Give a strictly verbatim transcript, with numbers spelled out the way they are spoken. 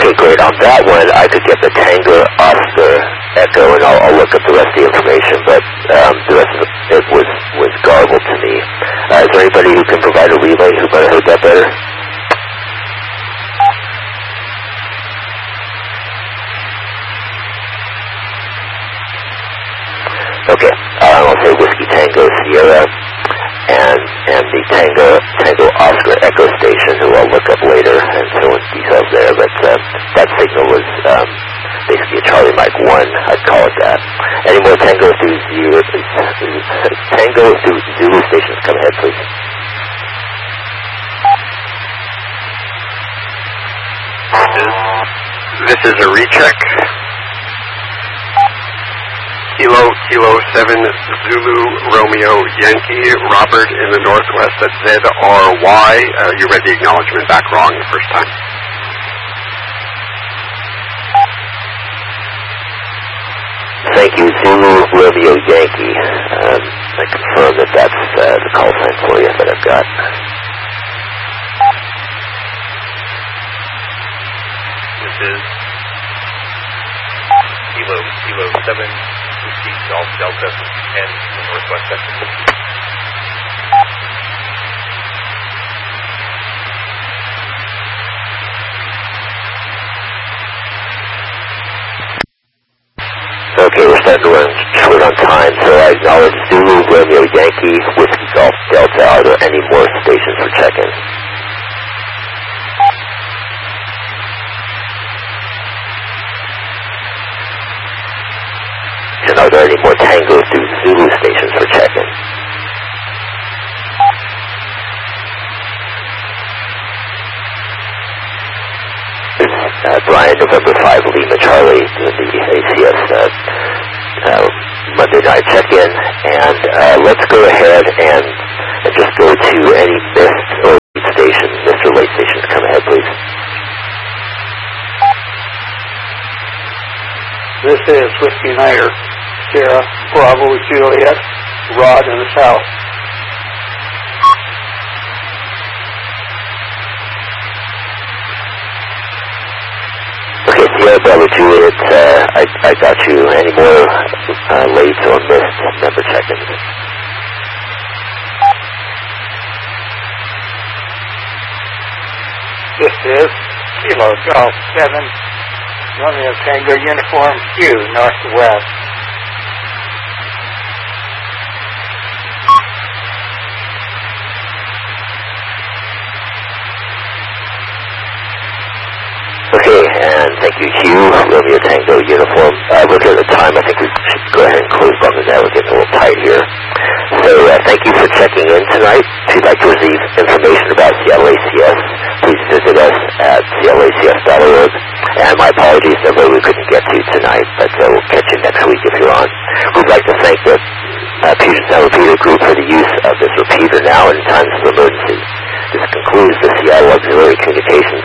Okay, great. On that one, I could get the Tango Oscar Echo, and I'll, I'll look up the rest of the information, but um, the rest of it was, was garbled to me. Uh, is there anybody who can provide a relay who might have heard that better? Okay, uh, I'll say Whiskey Tango Sierra and and the Tango Tango Oscar Echo Station, who I'll look up later and fill in details there. But uh, that signal was um, basically a Charlie Mike one, I'd call it that. Any more Tango through Zulu, Tango through Zulu stations? Come ahead, please. This is a recheck. Kilo, Kilo seven, Zulu, Romeo, Yankee, Robert in the northwest at Z R Y. Uh, you read the acknowledgement back wrong the first time. Thank you, Zulu, Romeo, Yankee. Um, I confirm that that's uh, the call sign for you that I've got. This is Kilo, Kilo seven. Golf Delta ten in the northwest section. Okay, we're starting to run short on time, so I acknowledge Zulu, Romeo, Yankee, Whiskey Golf Delta. Are there any more stations for check-in? And are there any more Tango through Zulu stations for check-in? Uh, Brian, November five, Lima Charlie, doing the A C S uh, uh, Monday night check-in. And uh, let's go ahead and, and just go to any missed or late stations. Missed or late stations, come ahead, please. This is Whiskey Niner, Sierra, Bravo, Juliet, Rod in the south. Okay, Sierra, Bravo, Juliet, uh, I, I got you. Any more uh, late or missed member check-ins? This is Kilo Golf seven, Romeo Tango Uniform Q, northwest. Okay, and thank you, Hugh, Romeo Tango Uniform. Uh, looking at the time, I think we should go ahead and close on the net. We're getting a little tight here. So uh, thank you for checking in tonight. If you'd like to receive information about Seattle A C S, please visit us at seattle A C S dot org. And my apologies to everybody we couldn't get to tonight, but uh, we'll catch you next week if you're on. We'd like to thank the uh, Puget Sound Repeater Group for the use of this repeater now in times of emergency. This concludes the Seattle Auxiliary Communications